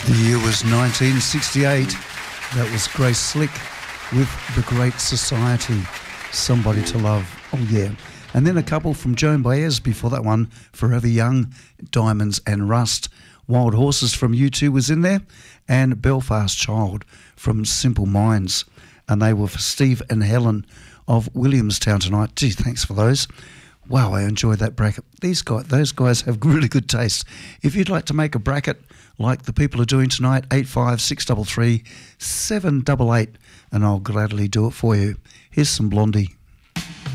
The year was 1968. That was Grace Slick with The Great Society, Somebody to Love. Oh, yeah. And then a couple from Joan Baez before that one, Forever Young, Diamonds and Rust. Wild Horses from U2 was in there, and Belfast Child from Simple Minds. And they were for Steve and Helen of Williamstown tonight. Gee, thanks for those. Wow, I enjoyed that bracket. Those guys have really good taste. If you'd like to make a bracket like the people are doing tonight, 85633788, and I'll gladly do it for you. Here's some Blondie.